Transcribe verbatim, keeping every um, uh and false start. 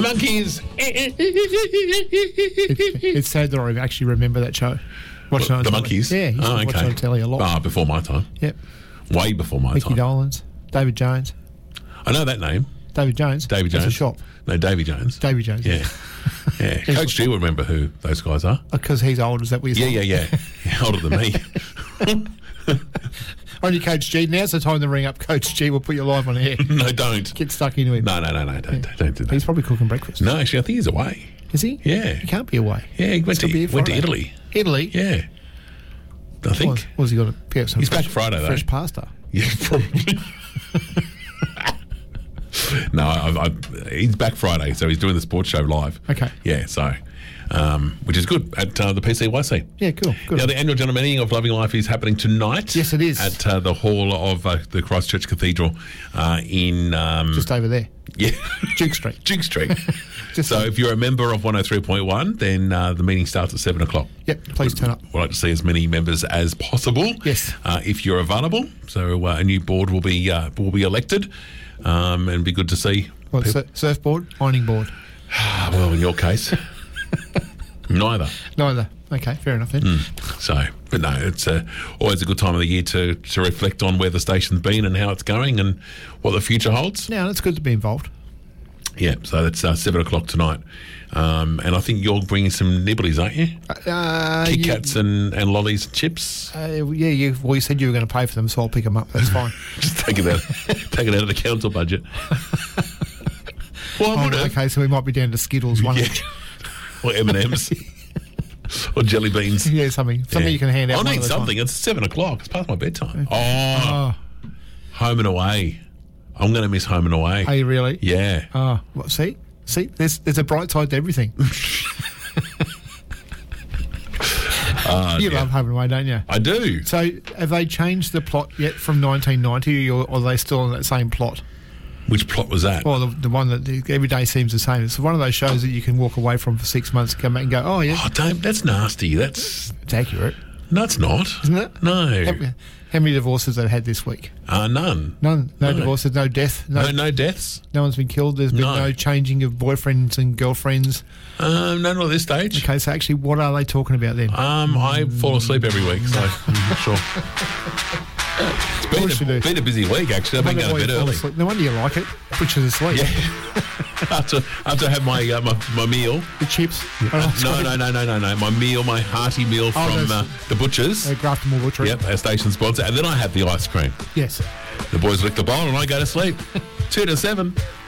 The monkeys. It, it's sad that I actually remember that show. Watched it on The telly. monkeys? Yeah, used to Oh, watch okay. it on telly a lot. Ah, before my time. Yep. Way before my Mickey time. Dolenz, David Jones. I know that name. David Jones. David That's Jones. a shop. No, Davy Jones. Davy Jones. Yeah. Yeah. Coach G will remember who those guys are. Because he's old, is that what you're Yeah, saying? yeah, yeah. yeah older than me. On your Coach G. Now's the time to ring up Coach G. We'll put you live on air. No, don't. Get stuck into him. No, no, no, no. Don't, don't, don't do that. He's probably cooking breakfast. No, actually, I think he's away. Is he? Yeah. He can't be away. Yeah, he went, to, He'll be here went to Friday. Italy. Italy? Yeah. I think. What was he got to pick up some He's fresh, back Friday, though. fresh pasta? Yeah, probably. No, I, I, he's back Friday, so he's doing the sports show live. Okay. Yeah, so, um, which is good at uh, the P C Y C. Yeah, cool. Good. Now, the annual general meeting of Loving Life is happening tonight. Yes, it is. At uh, the hall of uh, the Christchurch Cathedral uh, in... Um, Just over there. yeah. Duke Street. Duke Street. Just so so- if you're a member of one oh three point one, then uh, the meeting starts at seven o'clock. Yep, please turn up. We'd like to see as many members as possible. Yes. Uh, if you're available. So uh, a new board will be uh, will be elected, um, and be good to see. What, people- sur- surfboard? Ironing board? Ah, well, in your case, neither. Neither. Okay, fair enough then. So, but no, it's uh, always a good time of the year to, to reflect on where the station's been and how it's going and what the future holds. Now, it's good to be involved. Yeah, so that's uh, seven o'clock tonight. Um, and I think you're bringing some nibblies, aren't you? Uh, Kit you- Kats and, and lollies and chips. Uh, yeah, you, well, you said you were going to pay for them, so I'll pick them up. That's fine. Just take it out, take it out of the council budget. Well, I Oh, would no, have. okay, so we might be down to Skittles, one Yeah. each. Or M and M's. Or jelly beans. Yeah, something. Something Yeah. you can hand out. I one need at a time. something. It's seven o'clock. It's past my bedtime. Oh, Oh, home and away. I'm going to miss home and away. are you really? Yeah. Oh, what, see? See, there's there's a bright side to everything. Uh, You yeah. love Home and Away, don't you? I do. So, have they changed the plot yet from nineteen ninety, or, or are they still on that same plot? Which plot was that? Or the, the one that the, every day seems the same? It's one of those shows that you can walk away from for six months, come back and go, oh, yeah, Oh, don't. That's nasty. That's. it's accurate, No, it's not. isn't it? No. How, how many divorces have had this week? Uh, none. None. No, No. divorces, no death, no, No, no no deaths. one's been killed. There's been No. no, changing of boyfriends and girlfriends. Um, no, not at this stage. Okay, so actually, what are they talking about then? Um, I fall asleep every week, so I'm not sure. It's been course you a, do. been a busy week, actually. I've been Wonder going why to you bed fall early. asleep. No wonder you like it. Butchers asleep. Yeah. after, after I have my, uh, my my meal. The chips. No, no, no, no, no, no. My meal, my hearty meal Oh, from those- uh, the butchers. Uh, Grafton Moor Butchery. Yep, our station sponsor. And then I have the ice cream. Yes. The boys lick the bowl and I go to sleep. Two to seven.